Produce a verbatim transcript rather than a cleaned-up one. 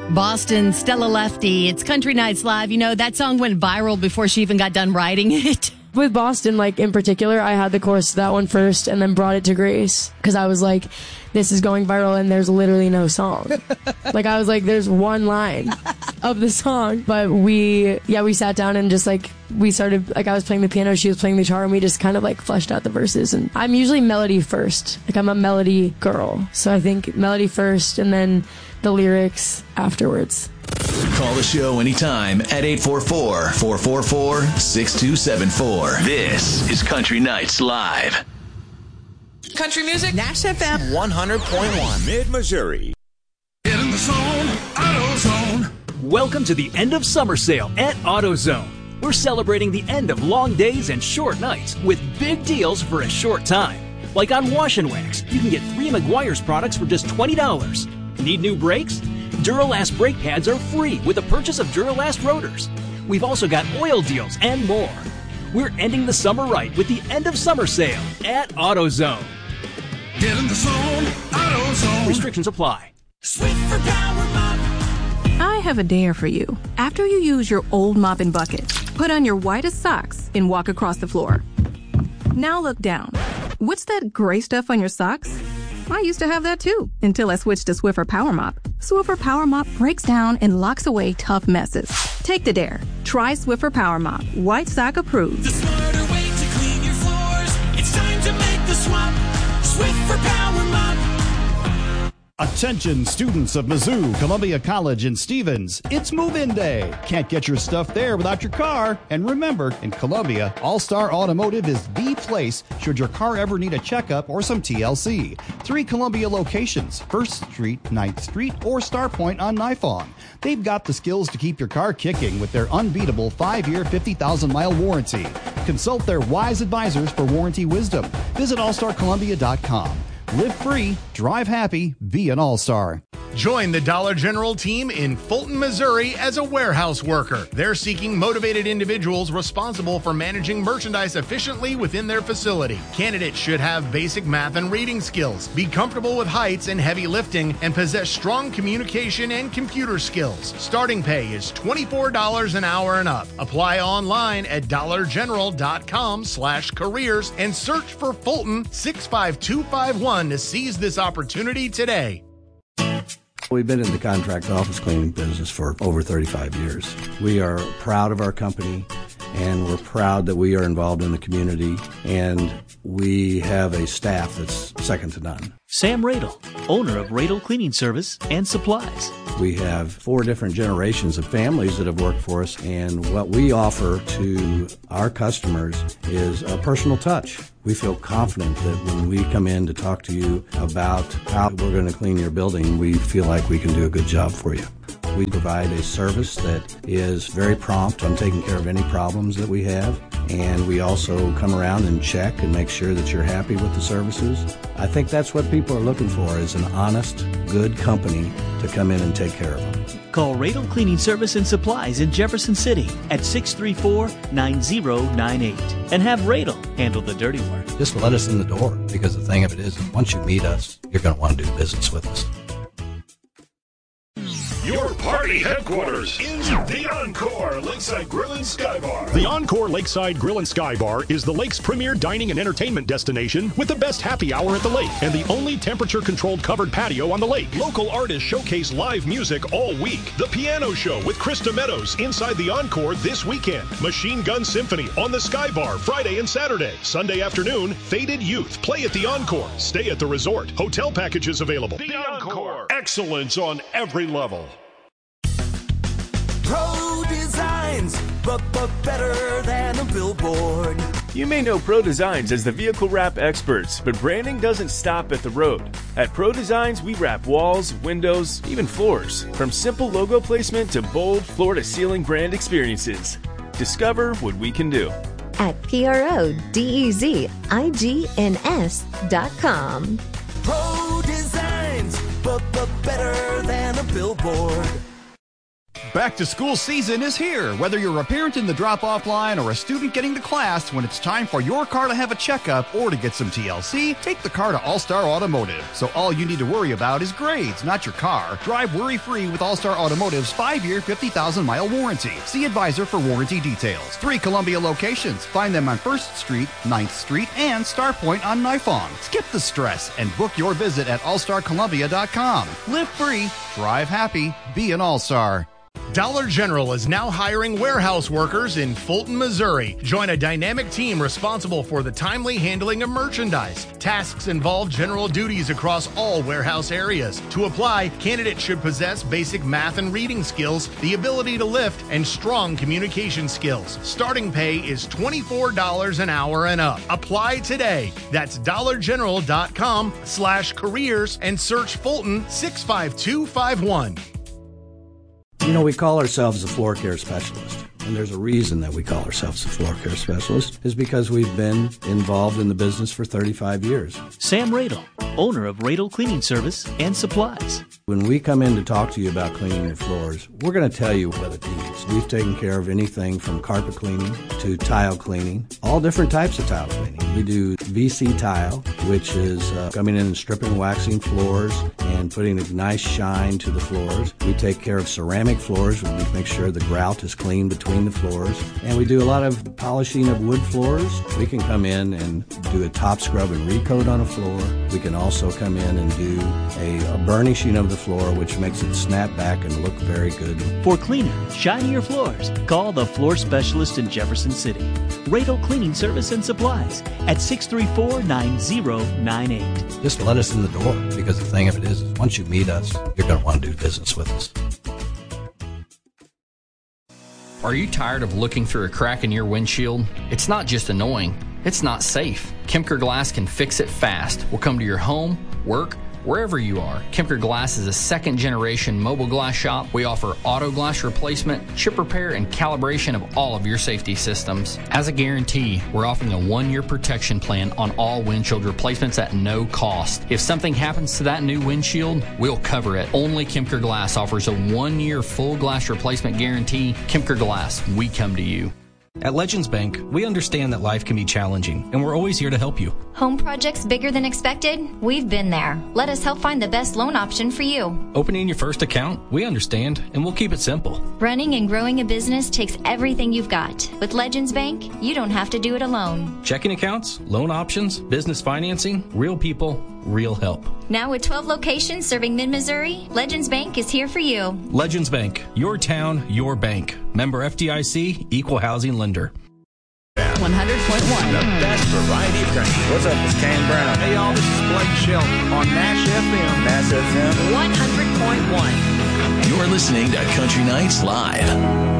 Boston, Stella Lefty. It's Country Nights Live. You know, that song went viral before she even got done writing it. With Boston, like, in particular, I had the chorus to that one first and then brought it to Grace because I was like, this is going viral and there's literally no song. Like, I was like, there's one line of the song. But we, yeah, we sat down and just, like, we started, like, I was playing the piano, she was playing the guitar, and we just kind of, like, fleshed out the verses. And I'm usually melody first. Like, I'm a melody girl. So I think melody first and then the lyrics afterwards. Call the show anytime at eight four four, four four four, six two seven four. This is Country Nights Live. Country music, Nash F M one hundred point one, Mid-Missouri. Get in the zone, AutoZone. Welcome to the end of summer sale at AutoZone. We're celebrating the end of long days and short nights with big deals for a short time. Like on Wash and Wax, you can get three Meguiar's products for just twenty dollars. Need new brakes? Duralast brake pads are free with the purchase of Duralast rotors. We've also got oil deals and more. We're ending the summer right with the end of summer sale at AutoZone. Get in the zone, AutoZone. Restrictions apply. Swiffer Power Mop. I have a dare for you. After you use your old mop and bucket, put on your whitest socks and walk across the floor. Now look down. What's that gray stuff on your socks? I used to have that too, until I switched to Swiffer Power Mop. Swiffer Power Mop breaks down and locks away tough messes. Take the dare. Try Swiffer Power Mop. White sock approved. The smarter way to clean your floors. It's time to make the swap. Swiffer Power Mop. Attention students of Mizzou, Columbia College, and Stevens. It's move-in day. Can't get your stuff there without your car. And remember, in Columbia, All-Star Automotive is the place should your car ever need a checkup or some T L C. Three Columbia locations, first Street, ninth Street, or Star Point on Nifong. They've got the skills to keep your car kicking with their unbeatable five-year, fifty thousand mile warranty. Consult their wise advisors for warranty wisdom. Visit all star columbia dot com. Live free, drive happy, be an all-star. Join the Dollar General team in Fulton, Missouri as a warehouse worker. They're seeking motivated individuals responsible for managing merchandise efficiently within their facility. Candidates should have basic math and reading skills, be comfortable with heights and heavy lifting, and possess strong communication and computer skills. Starting pay is twenty-four dollars an hour and up. Apply online at dollar general dot com slash careers and search for Fulton six five two five one to seize this opportunity today. We've been in the contract office cleaning business for over thirty-five years. We are proud of our company, and we're proud that we are involved in the community, and we have a staff that's second to none. Sam Radel, owner of Radel Cleaning Service and Supplies. We have four different generations of families that have worked for us, and what we offer to our customers is a personal touch. We feel confident that when we come in to talk to you about how we're going to clean your building, we feel like we can do a good job for you. We provide a service that is very prompt on taking care of any problems that we have, and we also come around and check and make sure that you're happy with the services. I think that's what people are looking for, is an honest, good company to come in and take care of them. Call Radel Cleaning Service and Supplies in Jefferson City at six three four, nine zero nine eight and have Radel handle the dirty work. Just let us in the door, because the thing of it is, once you meet us, you're going to want to do business with us. Your party headquarters is the Encore Lakeside Grill and Sky Bar. The Encore Lakeside Grill and Sky Bar is the lake's premier dining and entertainment destination with the best happy hour at the lake and the only temperature-controlled covered patio on the lake. Local artists showcase live music all week. The Piano Show with Krista Meadows inside the Encore this weekend. Machine Gun Symphony on the Sky Bar Friday and Saturday. Sunday afternoon, Faded Youth play at the Encore. Stay at the resort. Hotel packages available. The Encore. Excellence on every level. Pro Designs, but, but better than a billboard. You may know Pro Designs as the vehicle wrap experts, but branding doesn't stop at the road. At Pro Designs, we wrap walls, windows, even floors. From simple logo placement to bold floor-to-ceiling brand experiences. Discover what we can do at P R O D E Z I G N S dot com. Pro Designs, but, but better than a billboard. Back to school season is here. Whether you're a parent in the drop-off line or a student getting to class, when it's time for your car to have a checkup or to get some T L C, take the car to All-Star Automotive. So all you need to worry about is grades, not your car. Drive worry-free with All-Star Automotive's five-year, fifty thousand mile warranty. See advisor for warranty details. Three Columbia locations. Find them on first Street, ninth Street, and Star Point on Nifong. Skip the stress and book your visit at all star columbia dot com. Live free, drive happy, be an All-Star. Dollar General is now hiring warehouse workers in Fulton, Missouri. Join a dynamic team responsible for the timely handling of merchandise. Tasks involve general duties across all warehouse areas. To apply, candidates should possess basic math and reading skills, the ability to lift, and strong communication skills. Starting pay is twenty-four dollars an hour and up. Apply today. That's dollar general dot com slash careers and search Fulton six five two five one. You know, we call ourselves a floor care specialist, and there's a reason that we call ourselves a floor care specialist, is because we've been involved in the business for thirty-five years. Sam Radel, owner of Radel Cleaning Service and Supplies. When we come in to talk to you about cleaning your floors, we're going to tell you what it needs. We've taken care of anything from carpet cleaning to tile cleaning, all different types of tile cleaning. We do V C tile, which is uh, coming in and stripping, waxing floors and putting a nice shine to the floors. We take care of ceramic floors. We make sure the grout is clean between the floors. And we do a lot of polishing of wood floors. We can come in and do a top scrub and recoat on a floor. We can also come in and do a, a burnishing of the floor, which makes it snap back and look very good. For cleaner, shinier floors, call the floor specialist in Jefferson City. Radel Cleaning Service and Supplies at six three four, nine zero nine eight. Just let us in the door, because the thing of it is, is once you meet us, you're going to want to do business with us. Are you tired of looking through a crack in your windshield? It's not just annoying, it's not safe. Kemker Glass can fix it fast. We'll come to your home, work, wherever you are. Kemker Glass is a second-generation mobile glass shop. We offer auto glass replacement, chip repair, and calibration of all of your safety systems. As a guarantee, we're offering a one-year protection plan on all windshield replacements at no cost. If something happens to that new windshield, we'll cover it. Only Kemker Glass offers a one-year full glass replacement guarantee. Kemker Glass, we come to you. At Legends Bank, we understand that life can be challenging, and we're always here to help you. Home projects bigger than expected? We've been there. Let us help find the best loan option for you. Opening your first account? We understand, and we'll keep it simple. Running and growing a business takes everything you've got. With Legends Bank, you don't have to do it alone. Checking accounts, loan options, business financing, real people, real help. Now with twelve locations serving mid-Missouri, Legends Bank is here for you. Legends Bank, your town, your bank. Member F D I C, Equal Housing Lender. one hundred point one. The best variety of country. What's up, it's Kane Brown. Hey, y'all, this is Blake Shelton on Nash F M. Nash F M. one hundred point one. You're listening to Country Nights Live.